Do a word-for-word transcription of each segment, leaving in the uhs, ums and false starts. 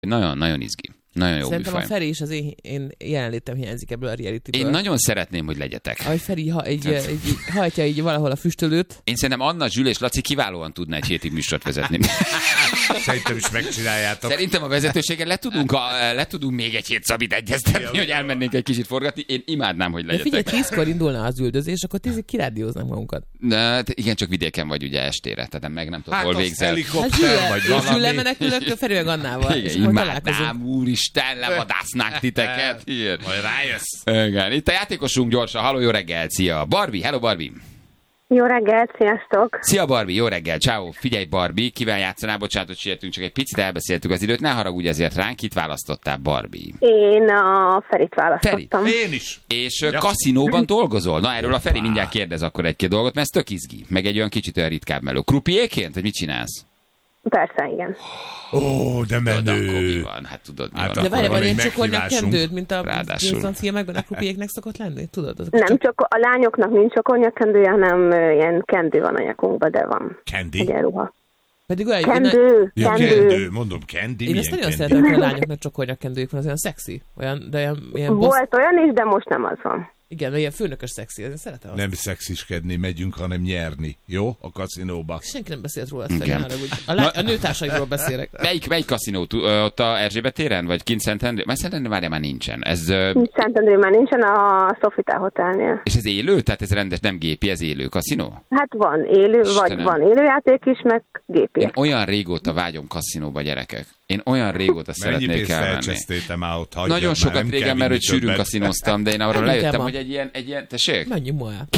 Nagyon-nagyon izgi. Nagyon jó Szerintem műfaj. a Feri is az én, én jelenlétem hiányzik ebből a reality-ből. Én nagyon szeretném, hogy legyetek. Ahogy Feri ha egy, egy, egy, hajtja így valahol a füstölőt. Én szerintem Anna, Zsül és Laci kiválóan tudna egy hétig műsort vezetni. Szerintem is megcsináljátok. Szerintem a vezetőségen le tudunk, a, le tudunk még egy hét Szabit egyeztetni, hogy elmennénk egy kicsit forgatni. Én imádnám, hogy De figyelj, legyetek. tízkor indulna az üldözés, akkor tízig kirádióznak magunkat. De, igen, csak vidéken vagy ugye estére, tehát meg nem tudod, Hát hol az végzel. Hát helikopter, vagy Zsülle, Zsülle valami. menekülök, Feri meg Annával. és Igen, akkor találkozunk. imádnám, úristen, levadásznánk titeket. Igen. Majd rájössz. Igen. Itt a játékosunk gyorsan. Halló, jó reggel, szia. Barbie, hello Barbie. Jó reggelt, sziasztok! Szia Barbie, jó reggel, ciao. Figyelj Barbie, kivel játszanál, bocsánatot sietünk, csak egy picit elbeszéltük az időt, ne haragudj ezért ránk, kit választottál Barbie? Én a Ferit választottam. Én is. És ja. kaszinóban dolgozol? Na erről a Feri mindjárt kérdez akkor egy-két dolgot, mert ez tök izgi, meg egy olyan kicsit olyan ritkább meló. Krupiéként, vagy mit csinálsz? Persze, igen. Ó, de Tudod, akkor mi menő. van? Hát tudod, mi Hát van. De akkor várj, van van egy ilyen csokornyak meghívásunk. kendőd, mint a Ráadásul. Jason filmekben a krupiéknek szokott lenni? Tudod? Azok Nem, csak... csak a lányoknak nincs csokornyakendője, hanem ö, ilyen kendő van a nyakunkban, de van. Candy? Egy ruha. Pedig olyan, én, Kendő, Ja, kendő. kendő. Mondom, candy. én ezt milyen nagyon candy? szeretem, hogy a lányoknak csokornyak kendőjük van, az olyan szexi. Olyan, de olyan, ilyen bossz... Volt olyan is, de most nem az van. Igen, ilyen főnökös szexi, én szeretem azt. Nem szexiskedni megyünk, hanem nyerni. Jó? A kaszinóba. Senki nem beszélt róla, Igen. Feri, a, lá... a nőtársaimról beszélek. Melyik, melyik kaszinó? Tú- ö, Ott a Erzsébet téren? Vagy kint Szentendré? Mert Szentendré várjál, már nincsen. Ez, ö, Szentendrén már nincsen a Sofitel Hotelnél. és ez élő? Tehát ez rendes, nem gépi, ez élő kaszinó? Hát van élő, Istenem. vagy van élőjáték is, meg gépi. Én olyan régóta vágyom kaszinóba, gyerekek. Én olyan régóta Mennyi szeretnék pénzt elmenni. elcsesztétem már ott, hagyjad Nagyon már, sokat nem kell régen, mert vinni hogy sűrűn többet. kaszinóztam, de én arra Nem lejöttem, kell ma. hogy egy ilyen, egy ilyen, tessék? Menjünk ma el.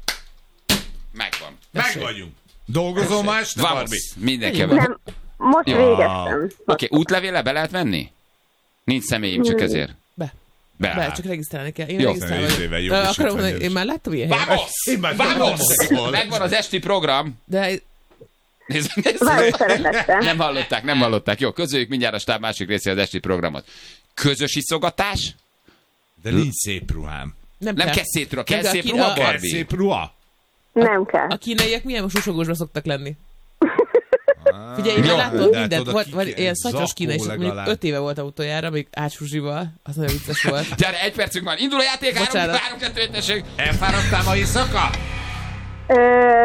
Megvan. Meg vagyunk. Dolgozol már este, Barbie? Vamos, mindenki. Nem. Oké, Nem, most Ja. végeztem. okay, útlevéle be lehet venni? Nincs személyim, csak ezért. Be. Be. Be, csak regisztrálni kell. Én Jó. regisztrálom. Tíz éve jobb Ö, is akarom itt mondani, van, én már láttam ilyen helyet. Vamos! Én már Vamos! tudom. Megvan az esti program. De Nézd, nézd. Várjuk szeretettel. Nem hallották, nem hallották. Jó, közöljük mindjárt a stáb másik részére az esti programot. Közös iszogatás? De nincs szép ruhám. nem, Nem kell. kell szép ruha, kell Kell, szép aki- ruha, a- Kell Barbie? szép ruha? Nem kell. A kínaiak milyen susogósra szoktak lenni? Figyelj, én Jó, már de láttam hát mindent. oda Volt, ki volt kell- ilyen szatyos zakó kínai, és mondjuk legalább. öt éve voltam utoljára, még ácsúzsival. Az nagyon vicces volt. Gyere, egy percünk van. Indul a játék, Bocsánat. három, kettő, egy, tessék. Elfáradtál ma éjszaka? Ö,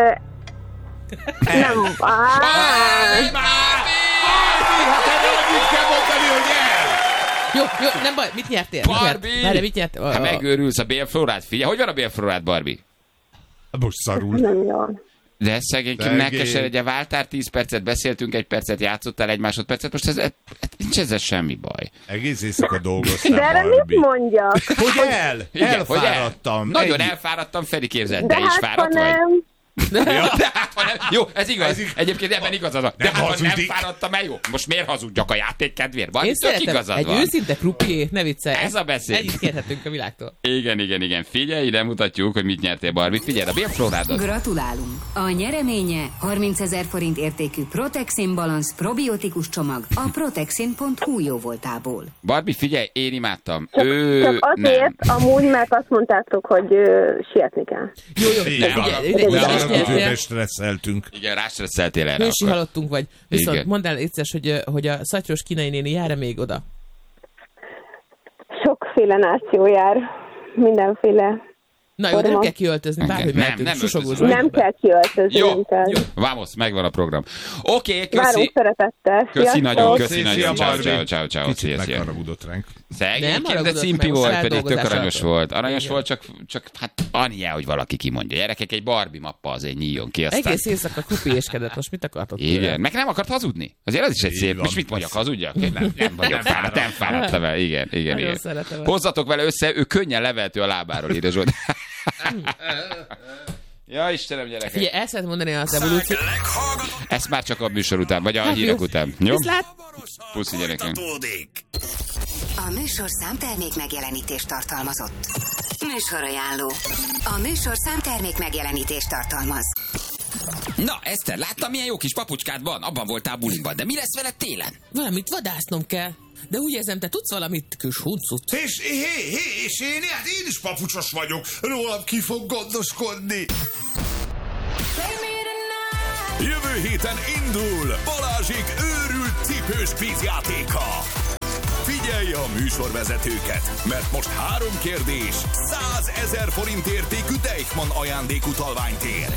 nem. Á, Barbie! Hát erre annyit kell mondani, hogy el! Jó, jó, nem baj, mit nyertél? Mit nyert? Barbie! Várj, mit nyertél? Hát megőrülsz a bélflórát. Figyelj, hogy van a bélflórát, Barbie? Most szarul. nem jó. De szegényként Szegény. megkeseredje, váltál tíz percet, beszéltünk egy percet, játszottál egy másodpercet, most ez, ez, nincs ezzel semmi baj. Egész éjszaka dolgoztam, De erre mit Barbie. mondjak? Hogy el? Igen, hogy el? Elfáradtam. Nagyon Ennyi. elfáradtam, Feri, képzeld, De te is hát, ha fáradt vagy? nem. De hát, ha nem. Jó, ez igaz. Ez igaz. Egyébként ebben igazad van. De Nem hát, ha nem hazudik. fáradtam el, jó. Most miért hazudjak a játék kedvéért? Van, Én tök szeretem igazad egy van. őszinte krupié, ne viccelj. Ez a beszéd. Ennyit kérhetünk a világtól. Igen, igen, igen. Figyelj, ide mutatjuk, hogy mit nyertél, Barbie. Figyelj, a bélflórádat. Gratulálunk! A nyereménye harmincezer forint értékű Protexin Balance probiotikus csomag a protexin pont hu jóvoltából. Barbie, figyelj, én imádtam. Csak, ő csak azért, nem. amúgy, mert azt mondtátok, hogy ö, sietni kell. Jó, jó, Nem, figyelj, arra- ide- de ide arra is nyertél. időben stresszeltünk. Igen, rástresszeltél erre. Hősi akkor. halottunk vagy. Viszont Igen. mondd el egyszer, hogy, hogy a szatyros kínai néni jár-e még oda? Sokféle náció jár. Mindenféle. Na jó, de nem Forma. kell kiöltözni, bárhogy Nem, mehetünk. nem Susogós öltözünk. vagy. Nem kell kiöltözni. Jó, nem kell. jó. Vamos, megvan a program. Oké, okay, Várunk köszi. szeretettel. Köszi Sziasztok! nagyon, köszi Szia, nagyon. Ciao, Barbie. ciao, ciao, ciao. Kicsit Szia, szia. megharagudott ránk. Szegényként, de haragudott cimpi meg, volt, most pedig tök feldolgozás aranyos alatt. volt. Aranyos Igen. volt, csak, csak hát annyiá, hogy valaki kimondja. Gyerekek, egy Barbie mappa azért nyíljon ki. Aztán... Egész éjszaka krupiéskedett, most mit akartok tőle? Igen, meg nem akart hazudni. Azért az is egy Így szép. van. Most mit mondjak, hazudjak? Nem, nem vagyok fáradt, nem fáradtam el. Igen, igen, Nagyon igen. szeretem. Hozzatok vele össze, ő könnyen levehető a lábáról, írja Zsolt. Ja, Istenem, gyerekek. Figyelj, el szeretném mondani az evolúció. Ezt már csak a műsor után, vagy a Hát hírek jó. után. Jó? Viszlát! Puszi, gyerekek. A műsor számtermék megjelenítést tartalmazott. Műsorajánló. A műsor számtermék megjelenítést tartalmaz. Na, Eszter, láttam, milyen jó kis papucskád van? Abban voltál buliban, de mi lesz veled télen? Valamit vadásznom kell. De úgy érzem, te tudsz valamit, kis huncut. És, hé, hé, és én, hát én is papucsos vagyok. Rólam ki fog gondoskodni. Jövő héten indul Balázsik őrült cipős kvízjátéka. Figyelje a műsorvezetőket, mert most három kérdés, százezer forint értékű Deichmann ajándékutalványt ér.